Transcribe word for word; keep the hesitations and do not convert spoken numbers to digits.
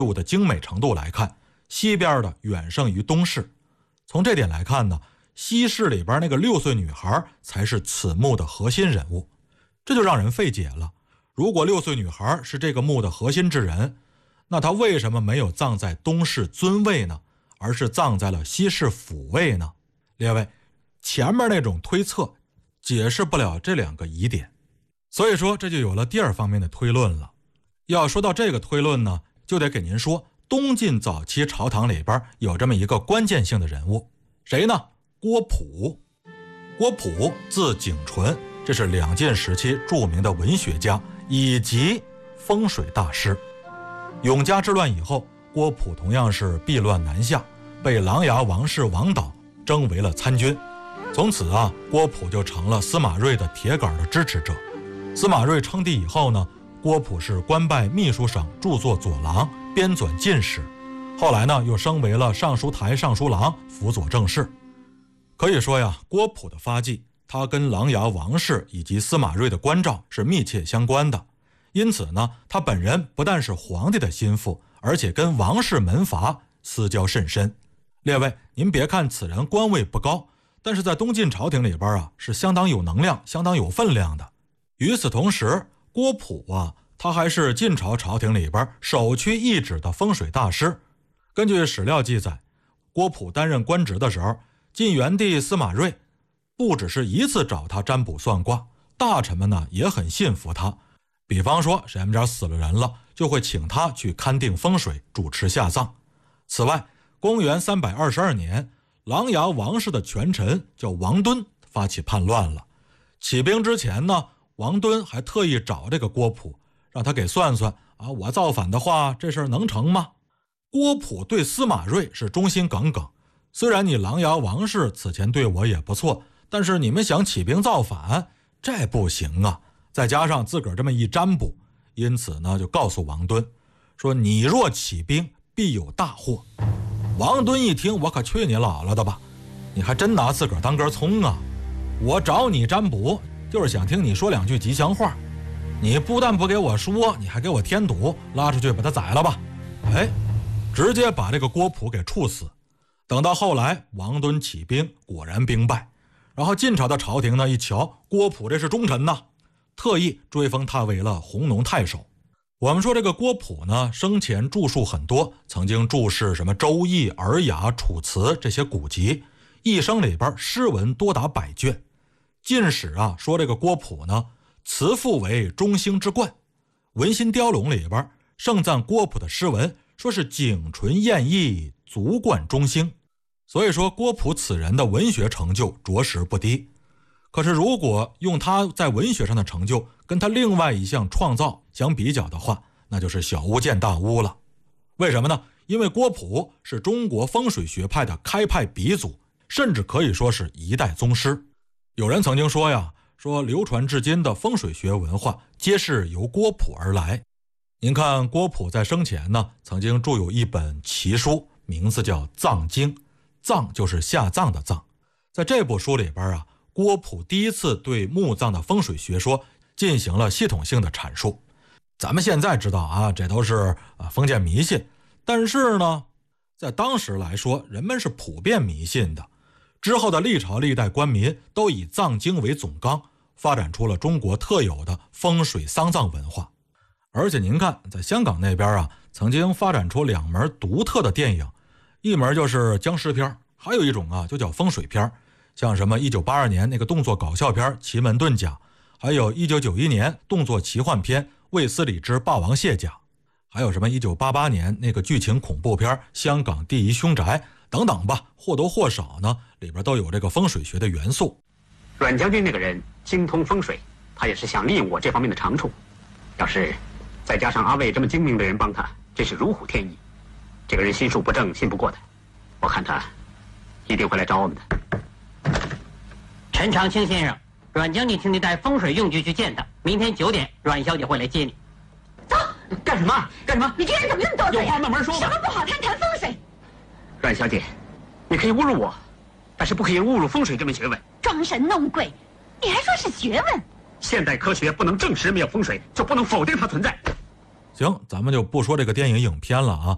物的精美程度来看，西边的远胜于东市。从这点来看呢，西市里边那个六岁女孩才是此墓的核心人物。这就让人费解了，如果六岁女孩是这个墓的核心之人，那她为什么没有葬在东市尊位呢，而是葬在了西市府位呢？列位，前面那种推测解释不了这两个疑点，所以说这就有了第二方面的推论了。要说到这个推论呢，就得给您说东晋早期朝堂里边有这么一个关键性的人物，谁呢？郭璞。郭璞字景纯，这是两晋时期著名的文学家以及风水大师。永嘉之乱以后，郭璞同样是避乱南下，被琅琊王氏王导征为了参军。从此啊，郭璞就成了司马睿的铁杆的支持者。司马睿称帝以后呢，郭璞是官拜秘书省著作佐郎，编纂进士，后来呢又升为了尚书台尚书郎，辅佐政事。可以说呀，郭璞的发迹，他跟琅琊王氏以及司马睿的关照是密切相关的。因此呢，他本人不但是皇帝的心腹，而且跟王氏门阀私交甚深。列位，您别看此人官位不高，但是在东晋朝廷里边啊，是相当有能量、相当有分量的。与此同时，郭璞啊，他还是晋朝朝廷里边首屈一指的风水大师。根据史料记载，郭璞担任官职的时候，晋元帝司马睿不只是一次找他占卜算卦，大臣们呢也很信服他。比方说谁们家死了人了，就会请他去勘定风水，主持下葬。此外，公元三百二十二年，琅琊王氏的权臣叫王敦发起叛乱了。起兵之前呢，王敦还特意找这个郭璞，让他给算算啊，我造反的话，这事儿能成吗？郭璞对司马睿是忠心耿耿，虽然你琅琊王氏此前对我也不错，但是你们想起兵造反，这不行啊。再加上自个儿这么一占卜，因此呢就告诉王敦说，你若起兵必有大祸。王敦一听，我可去你姥姥的吧，你还真拿自个儿当根葱啊！我找你占卜就是想听你说两句吉祥话，你不但不给我说，你还给我添堵，拉出去把他宰了吧。哎，直接把这个郭璞给处死。等到后来王敦起兵，果然兵败，然后晋朝的朝廷呢一瞧，郭璞这是忠臣呐，特意追封他为了弘农太守。我们说这个郭璞呢，生前著述很多，曾经注释什么《周易》《尔雅》《楚辞》这些古籍，一生里边诗文多达百卷。晋史啊说这个郭璞呢，辞赋为中兴之冠。文心雕龙里边盛赞郭璞的诗文，说是景纯艳逸，足贯中兴。所以说郭璞此人的文学成就着实不低。可是如果用他在文学上的成就跟他另外一项创造相比较的话，那就是小巫见大巫了。为什么呢？因为郭璞是中国风水学派的开派鼻祖，甚至可以说是一代宗师。有人曾经说呀，说流传至今的风水学文化皆是由郭璞而来。您看郭璞在生前呢，曾经著有一本奇书，名字叫《葬经》，葬就是下葬的葬。在这部书里边啊，郭璞第一次对墓葬的风水学说进行了系统性的阐述。咱们现在知道啊，这都是啊封建迷信，但是呢，在当时来说，人们是普遍迷信的。之后的历朝历代官民都以藏经为总纲，发展出了中国特有的风水丧葬文化。而且您看，在香港那边啊，曾经发展出两门独特的电影，一门就是僵尸片，还有一种啊就叫风水片。像什么一九八二年那个动作搞笑片《奇门遁甲》，还有一九九一年动作奇幻片《卫斯理之霸王卸甲》，还有什么一九八八年那个剧情恐怖片《香港第一凶宅》等等吧，或多或少呢里边都有这个风水学的元素。 阮将军那个人精通风水，他也是想利用我这方面的长处，要是再加上阿魏这么精明的人帮他，真是如虎添翼。这个人心术不正，信不过他，我看他一定会来找我们的。 陈长青先生，阮将军请你带风水用具去见他，明天九点阮小姐会来接你。 走。 干什么？干什么？ 你这人怎么那么多嘴？ 有话慢慢说吧。 什么不好谈谈风水？ 阮小姐，你可以侮辱我，但是不可以侮辱风水这门学问。 装神弄鬼，你还说是学问？ 现代科学不能证实没有风水，就不能否定它存在。 行，咱们就不说这个电影影片了啊，